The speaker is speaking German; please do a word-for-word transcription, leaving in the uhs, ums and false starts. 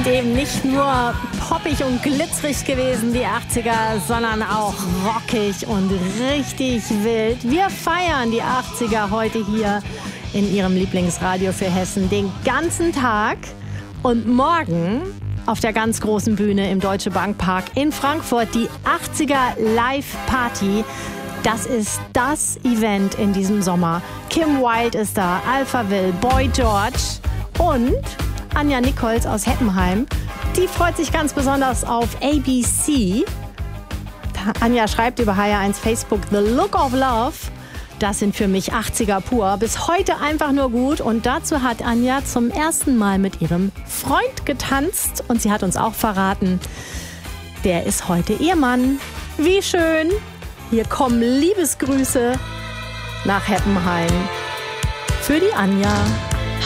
sind eben nicht nur poppig und glitzerig gewesen, die achtziger, sondern auch rockig und richtig wild. Wir feiern die achtziger heute hier in Ihrem Lieblingsradio für Hessen den ganzen Tag. Und morgen auf der ganz großen Bühne im Deutsche Bank Park in Frankfurt die achtziger Live Party. Das ist das Event in diesem Sommer. Kim Wilde ist da, Alphaville, Boy George und Anja Nichols aus Heppenheim. Die freut sich ganz besonders auf A B C. Anja schreibt über H R eins Facebook, The Look of Love. Das sind für mich achtziger pur. Bis heute einfach nur gut. Und dazu hat Anja zum ersten Mal mit ihrem Freund getanzt. Und sie hat uns auch verraten, der ist heute ihr Mann. Wie schön. Hier kommen Liebesgrüße nach Heppenheim für die Anja.